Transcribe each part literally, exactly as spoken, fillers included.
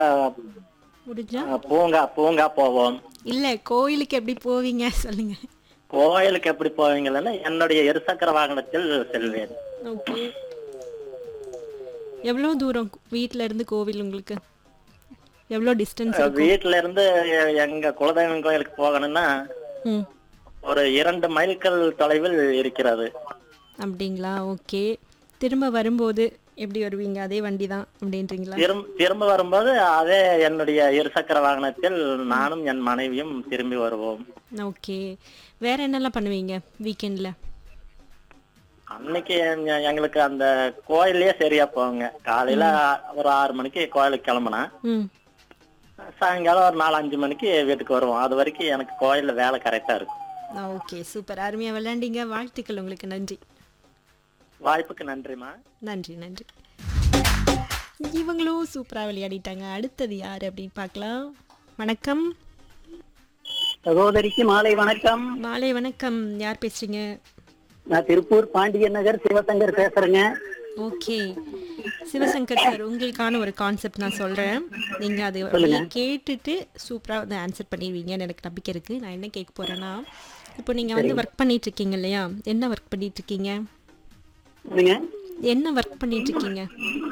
முடிஞ்சா? அ பூங்கா பூங்கா போவோம். இல்ல கோயிலுக்கு எப்படி போவீங்க சொல்லுங்க. கோயிலுக்கு எப்படி போவீங்கன்னா, என்னுடைய இருசக்கர வாகனத்தில் செல்வேன். ஓகே. எவ்வளோ தூரம் வீட்ல இருந்து கோவில் உங்களுக்கு? எவ்வளோ டிஸ்டன்ஸ் அ இருக்கும்? வீட்ல இருந்து எ எங்க குலதெய்வம் கோயிலுக்கு போகணும்னா, ம். ஒரு இரண்டு மைல்கள் தொலைவில் இருக்கிறது. அப்படிங்களா? ஓகே. திரும்ப வரும்போது எப்படி வருவீங்க? அதே வண்டி தான் அப்படின்றீங்களா? திரும் திரும்ப வரும்போது அதே என்னுடைய இருசக்கர வாகனத்தில் நானும் என் மனைவியும் திரும்பி வருவோம். ஓகே. வேற என்னலாம் பண்ணுவீங்க வீக்கெண்ட்ல? அன்னைக்கு எங்க எங்களுக்கு அந்த கோயில்லயே சரியா போகுங்க. காலையில ஒரு ஆறு மணிக்கு கோயிலுக்கு கிளம்புனா, ம். சாயங்காலம் ஒரு நாலு, அஞ்சு மணிக்கு வீட்டுக்கு வருவோம். அது வரைக்கும் எனக்கு கோயில்ல வேலை கரெக்டா இருக்கும். ஓகே. சூப்பர். அருமையா விளையாண்டீங்க. வாழ்த்துக்கள் உங்களுக்கு. நன்றி. வாய்ப்புக்கு நன்றிம்மா. நன்றி, நன்றி. இவங்களும் சூப்பரா விளையாடிட்டாங்க. அடுத்தது யாரு அப்படின்னு பார்க்கலாம். வணக்கம். சகோதரிக்கு மாலை வணக்கம். மாலை வணக்கம். யார் பேசுறீங்க? நான் திருப்பூர் பாண்டியன் நகர் சிவசங்கர் பேசுறேங்க. ஓகே. சிவசங்கர் சார், உங்களுக்கான ஒரு கான்செப்ட் நான் சொல்றேன். நீங்க அது சொல்லுங்க. அப்படியே கேட்டுட்டு சூப்பரா வந்து ஆன்சர் பண்ணிடுவீங்கன்னு எனக்கு நம்பிக்கை இருக்கு. நான் என்ன கேட்க போறேன்னா, இப்போ நீங்க வந்து ஒர்க் பண்ணிட்டு இருக்கீங்க இல்லையா? என்ன ஒர்க் பண்ணிட்டு இருக்கீங்க? என்னங்க? என்ன ஒர்க் பண்ணிட்டு இருக்கீங்க?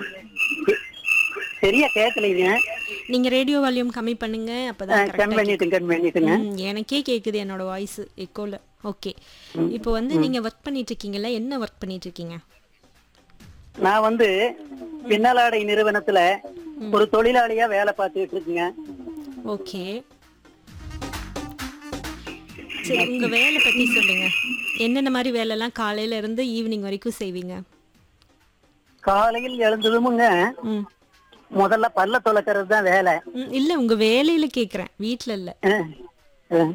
சரியா கேட்கலைங்க. நீங்க ரேடியோ வால்யூம் கம்மி பண்ணுங்க. அப்பதான் கண் கரெக்டா பண்ணிட்டுங்க கண் பண்ணிட்டுங்க. ம், எனக்கே கேக்குது என்னோட வாய்ஸ் எக்கோல. ஓகே. இப்போ வந்து நீங்க ஒர்க் பண்ணிட்டு இருக்கீங்கல்ல, என்ன ஒர்க் பண்ணிட்டு இருக்கீங்க? நான் வந்து பின்னலாடை நிறுவனத்துல ஒரு தொழிலாளியா வேலை பார்த்துட்டு இருக்குங்க. ஓகே. சரி, உங்க வேலை பத்தி சொல்லுங்க. என்னென்ன மாதிரி வேலைலாம் காலையில இருந்து ஈவினிங் வரைக்கும் செய்வீங்க? காலையில் எழுந்ததுமுங்க ம். முதல்ல பல்ல துலக்கிறது தான் வேலை. ம், இல்ல உங்க வேலையில கேக்குறேன், வீட்ல இல்ல. அஹ், அஹ்.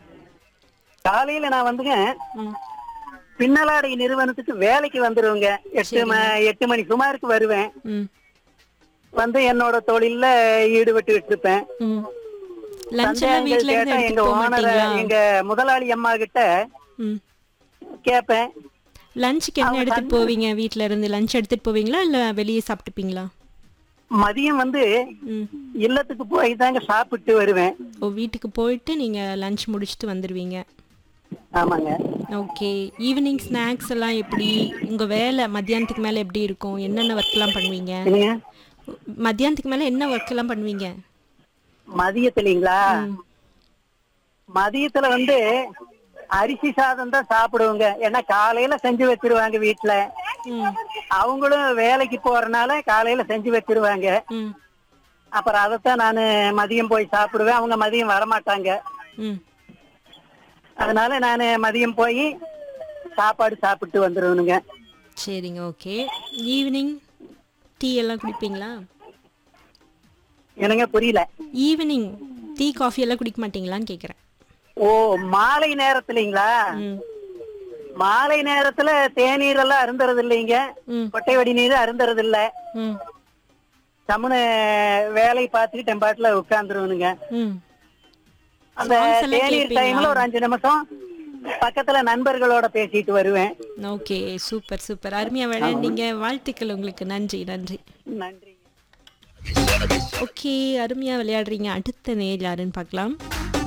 காலையில நான் வந்துங்க ம். பின்னலாடை நிறுவனத்துக்கு வேலைக்கு வந்துருவேங்க. எட்டு ம- எட்டு மணி சுமாருக்கு வருவேன். ம். வந்து என்னோட தொழில்ல ஈடுபட்டுக்கிட்டு இருப்பேன். ம். லஞ்ச் எல்லாம் சந்தேகங்கள் வீட்ல இருந்து கேட்டா எங்க எடுத்துட்டு போக ஓனர மாட்டீங்களா? எங்க முதலாளி அம்மா கிட்ட ம். கேட்பேன். லஞ்சுக்கு என்ன எடுத்துட்டு போவீங்க? வீட்ல இருந்து லஞ்ச் எடுத்துட்டு போவீங்களா இல்ல வெளியே சாப்பிட்டுப்பீங்களா? மதியம் வந்து ம். இல்லத்துக்கு போய் தாங்க சாப்பிட்டு வருவேன். ஓ, வீட்டுக்கு போயிட்டு நீங்க லஞ்ச் முடிச்சுட்டு வந்துருவீங்க. ஆமாங்க. ஓகே. ஈவினிங் ஸ்நாக்ஸ் எல்லாம் எப்படி? உங்க வேலை மத்தியானத்துக்கு மேல எப்படி இருக்கும்? என்னென்ன ஒர்க் எல்லாம் பண்ணுவீங்க? என்னங்க? மத்தியானத்துக்கு மேல என்ன ஒர்க் எல்லாம் பண்ணுவீங்க? மதியத்துலீங்களா? மதியத்துல வந்து அரிசி சாதம் தான் சாப்பிடுவோங்க. ஏன்னா காலையில செஞ்சு வச்சிருவாங்க வீட்டுல. ம். அவங்களும் வேலைக்கு போறனால காலையில செஞ்சு வச்சிருவாங்க. ம். அப்புறம் அதைத்தான் நான் மதியம் போய் சாப்பிடுவேன். அவங்க மதியம் வரமாட்டாங்க. ம். அதனால நான் மதியம் போய் சாப்பாடு சாப்பிட்டு வந்துருவனுங்க. சரிங்க. ஓகே. ஈவினிங் டீ எல்லாம் குடிப்பீங்களா? என்னங்க புரியல? ஈவினிங் டீ காஃபி எல்லாம் குடிக்க மாட்டீங்களான்னு கேக்குறேன். ஓ, மாலை நேரத்துலீங்களா? ம். மாலை நேரத்துல தேநீர் எல்லாம் அருந்துறது இல்லைங்க. ம். கொட்டை வடி நீர் அருந்துறது இல்ல. ம். சமுன வேலை பார்த்துட்டு என் பாட்டுல உட்கார்ந்துருவனுங்க. ம். அந்த Songs எல்லாம் தேநீர் கேட்பீங்களா? டைம்ல ஒரு அஞ்சு நிமிஷம் பக்கத்துல நண்பர்களோட பேசிட்டு வருவேன். ஓகே. Super super. அருமையா விளையாண்டீங்க. வாழ்த்துக்கள் உங்களுக்கு. நன்றி நன்றி. நன்றி. ஓகே. அருமையா விளையாடுறீங்க. அடுத்த நேர் யாருன்னு பார்க்கலாம்.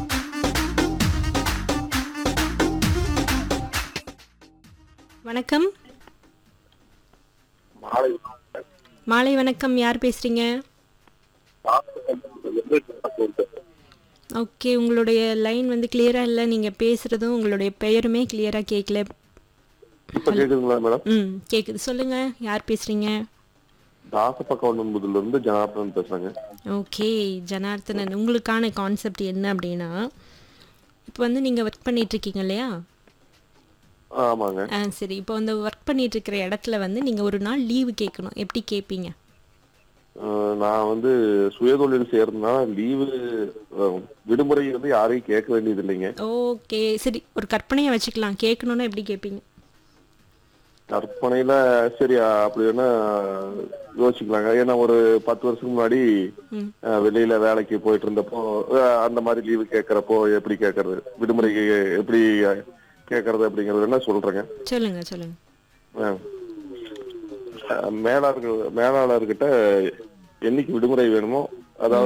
வணக்கம். மாலை வணக்கம். யார் பேசுறீங்க? ஓகே. உங்களுடைய லைன் வந்து கிளியரா இல்லை. நீங்க பேசுறதும் உங்களுடைய பெயருமே கிளியரா கேட்கல. இப்ப கேக்குதுங்களா மேடம்? ம், கேக்குது. சொல்லுங்க. யார் பேசுறீங்க? தாசப்பக்கவனம்புதுல இருந்து ஜனார்தன் பேசுறேங்க. ஓகே. ஜனார்த்தனன், உங்களுக்கான கான்செப்ட் என்ன அப்படின்னா, இப்போ வந்து நீங்க ஒர்க் பண்ணிட்டு இருக்கீங்க இல்லையா? ஆமாங்க. ஆ, சரி. இப்போ அந்த ஒர்க் பண்ணிட்டு இருக்கிற இடத்துல வந்து நீங்க ஒரு நாள் லீவு கேட்கணும். எப்படி கேட்பீங்க? அஹ் நான் வந்து சுயதொழில் சேர்ந்தா லீவு விடுமுறை வந்து யாரையும் கேட்க வேண்டியது இல்லைங்க. ஓகே. சரி, ஒரு கற்பனையை வச்சுக்கலாம். கேட்கணும்னா எப்படி கேட்பீங்க? கற்பனையில சரி அப்படி வேணா யோசிக்கலாங்க. ஏன்னா ஒரு பத்து வருஷத்துக்கு முன்னாடி ம். அஹ், வெளியில வேலைக்கு போயிட்டு இருந்தப்போ அஹ், அந்த மாதிரி லீவு கேட்கறப்போ எப்படி கேட்கறது, விடுமுறை எப்படி கேட்கறது அப்படிங்கறது என்ன சொல்றேங்க. சொல்லுங்க சொல்லுங்க. அஹ், அஹ், மேலாளர்கள் மேலாளர்கிட்ட என்னைக்கு விடுமுறை வேணுமோ அதாவது